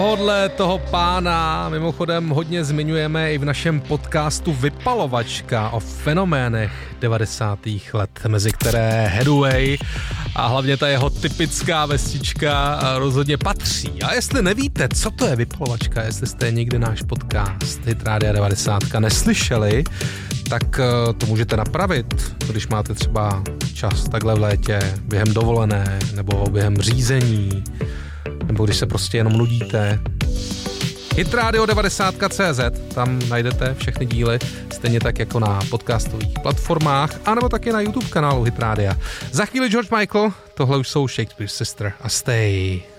Podle toho pána mimochodem hodně zmiňujeme i v našem podcastu Vypalovačka o fenoménech 90. let, mezi které Hathaway a hlavně ta jeho typická vestička rozhodně patří. A jestli nevíte, co to je Vypalovačka, jestli jste někdy náš podcast Hit Rádia 90 neslyšeli, tak to můžete napravit, když máte třeba čas takhle v létě, během dovolené nebo během řízení, nebo když se prostě jenom nudíte. hitradio90.cz, tam najdete všechny díly, stejně tak jako na podcastových platformách, anebo taky na YouTube kanálu Hit Rádia. Za chvíli George Michael, tohle už jsou Shakespeare's Sister a Stay.